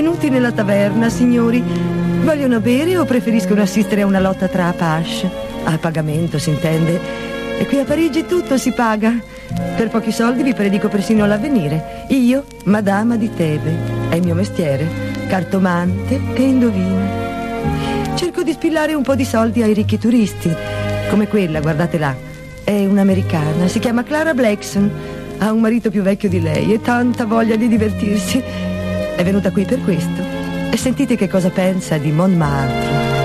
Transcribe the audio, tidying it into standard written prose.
Benvenuti nella taverna, signori. Vogliono bere o preferiscono assistere a una lotta tra Apache? A pagamento, si intende. E qui a Parigi tutto si paga. Per pochi soldi vi predico persino l'avvenire. Io, madama di Tebe. È il mio mestiere. Cartomante e indovina. Cerco di spillare un po' di soldi ai ricchi turisti. Come quella, guardate là. È un'americana, si chiama Clara Blackson. Ha un marito più vecchio di lei e tanta voglia di divertirsi. È venuta qui per questo. E sentite che cosa pensa di Montmartre.